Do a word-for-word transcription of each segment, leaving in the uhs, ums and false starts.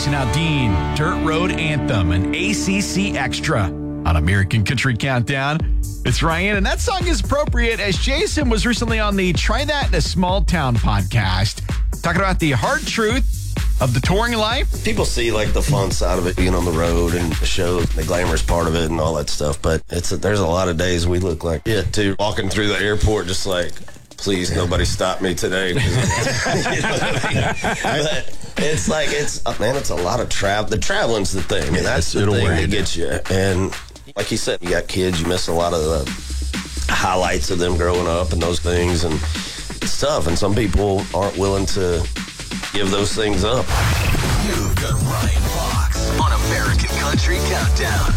Jason Aldean, Dirt Road Anthem, and A C C Extra on American Country Countdown. It's Ryan, and that song is appropriate as Jason was recently on the Try That in a Small Town podcast, talking about the hard truth of the touring life. People see like the fun side of it, being on the road and the show, the glamorous part of it and all that stuff. But it's a, there's a lot of days we look like shit too. Walking through the airport, just like, please, nobody stop me today. You know what I mean? But it's like it's man, it's a lot of travel. The traveling's the thing, and that's the thing that gets you. And like you said, you got kids, you miss a lot of the highlights of them growing up and those things, and it's tough. And some people aren't willing to give those things up. You've got Ryan Fox on American Country Countdown.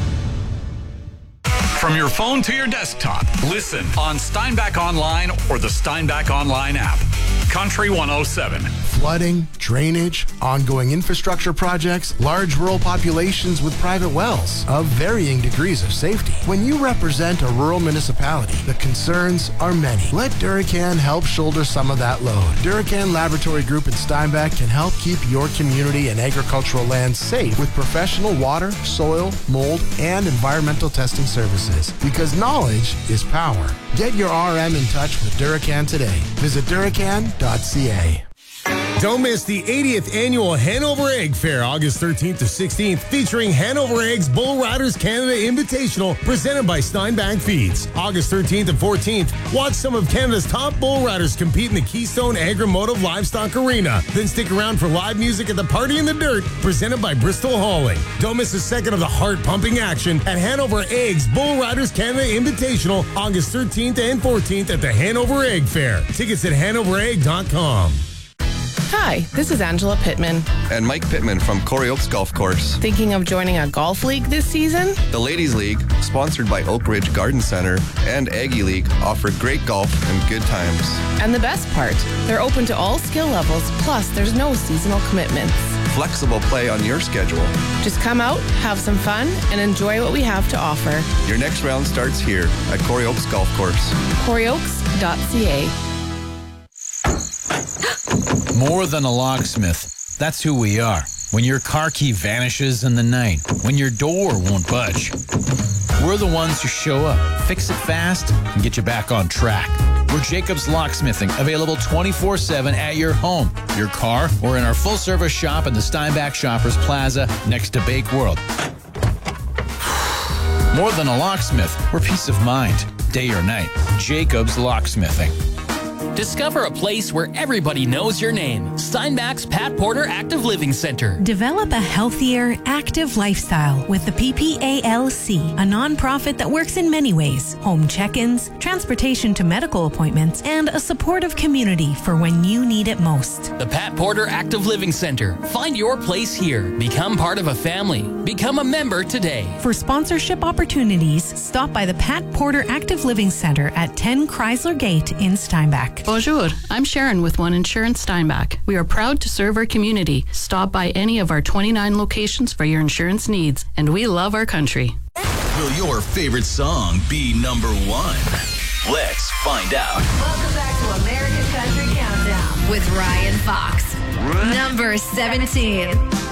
From your phone to your desktop, listen on Steinbach Online or the Steinbach Online app. Country one oh seven. Flooding, drainage, ongoing infrastructure projects, large rural populations with private wells of varying degrees of safety. When you represent a rural municipality, the concerns are many. Let Duracan help shoulder some of that load. Duracan Laboratory Group in Steinbach can help keep your community and agricultural lands safe with professional water, soil, mold, and environmental testing services. Because knowledge is power. Get your R M in touch with Duracan today. Visit Duracan dot C A. Don't miss the eightieth Annual Hanover Egg Fair, August thirteenth to sixteenth, featuring Hanover Eggs Bull Riders Canada Invitational, presented by Steinbach Feeds. August thirteenth and fourteenth, watch some of Canada's top bull riders compete in the Keystone Agri-Motive Livestock Arena. Then stick around for live music at the Party in the Dirt, presented by Bristol Hauling. Don't miss a second of the heart-pumping action at Hanover Eggs Bull Riders Canada Invitational, August thirteenth and fourteenth at the Hanover Egg Fair. Tickets at hanover egg dot com. Hi, this is Angela Pittman. And Mike Pittman from Corey Oaks Golf Course. Thinking of joining a golf league this season? The Ladies League, sponsored by Oak Ridge Garden Center, and Aggie League offer great golf and good times. And the best part, they're open to all skill levels, plus there's no seasonal commitments. Flexible play on your schedule. Just come out, have some fun, and enjoy what we have to offer. Your next round starts here at Corey Oaks Golf Course. corey oaks dot c a. More than a locksmith. That's who we are. When your car key vanishes in the night, when your door won't budge, we're the ones who show up, fix it fast, and get you back on track. We're Jacobs Locksmithing, available twenty-four seven at your home, your car, or in our full-service shop in the Steinbach Shoppers Plaza next to Bake World. More than a locksmith, we're peace of mind, day or night. Jacobs Locksmithing. Discover a place where everybody knows your name. Steinbach's Pat Porter Active Living Center. Develop a healthier, active lifestyle with the P P A L C, a nonprofit that works in many ways. Home check-ins, transportation to medical appointments, and a supportive community for when you need it most. The Pat Porter Active Living Center. Find your place here. Become part of a family. Become a member today. For sponsorship opportunities, stop by the Pat Porter Active Living Center at ten Chrysler Gate in Steinbach. Bonjour, I'm Sharon with One Insurance Steinbach. We are proud to serve our community. Stop by any of our twenty-nine locations for your insurance needs, and we love our country. Will your favorite song be number one? Let's find out. Welcome back to American Country Countdown with Ryan Fox. Number seventeen.